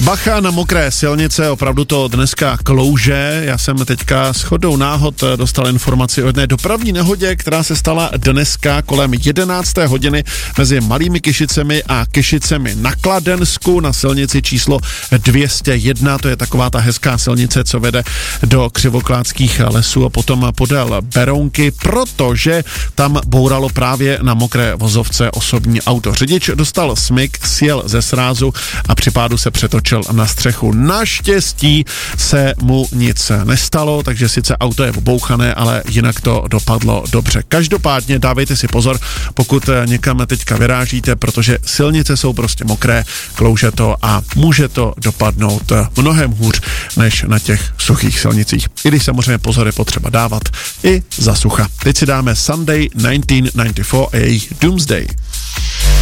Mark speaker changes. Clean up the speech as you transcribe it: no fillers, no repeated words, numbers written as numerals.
Speaker 1: Bacha na mokré silnice, opravdu to dneska klouže. Já jsem teďka shodou náhod dostal informaci o jedné dopravní nehodě, která se stala dneska kolem 11. hodiny mezi Malými Kyšicemi a Kyšicemi na Kladensku na silnici číslo 201. To je taková ta hezká silnice, co vede do Křivoklátských lesů a potom podél Berounky, protože tam bouralo právě na mokré vozovce osobní auto. Řidič dostal smyk, sjel ze srázu a při pádu se přetočil na střechu. Naštěstí se mu nic nestalo, takže sice auto je obouchané, ale jinak to dopadlo dobře. Každopádně dávejte si pozor, pokud někam teďka vyrážíte, protože silnice jsou prostě mokré, klouže to a může to dopadnout mnohem hůř než na těch suchých silnicích. I když samozřejmě pozor je potřeba dávat i za sucha. Teď si dáme Sunday 1994 a jejich Doomsday.